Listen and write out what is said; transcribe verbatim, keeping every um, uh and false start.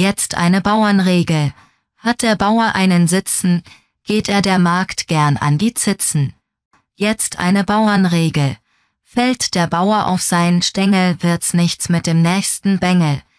Jetzt eine Bauernregel. Hat der Bauer einen Sitzen, geht er der Magd gern an die Zitzen. Jetzt eine Bauernregel. Fällt der Bauer auf sein Stängel, wird's nichts mit dem nächsten Bengel.